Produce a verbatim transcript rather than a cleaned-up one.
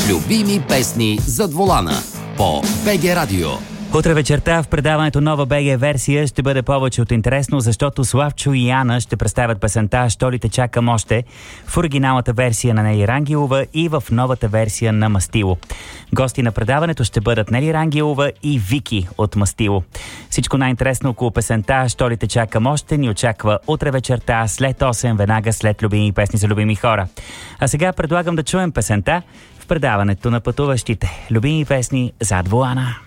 Любими песни зад волана по БГ Радио. Утре вечерта в предаването Нова БГ версия ще бъде повече от интересно, защото Славчо и Яна ще представят песента «Що ли те чакам още» в оригиналната версия на Нели Рангелова и в новата версия на Мастило. Гости на предаването ще бъдат Нели Рангелова и Вики от Мастило. Всичко най-интересно около песента «Що ли те чакам още» ни очаква утре вечерта след осем, веднага след любими песни за любими хора. А сега предлагам да чуем песента в предаването на пътуващите. Любими песни зад волана.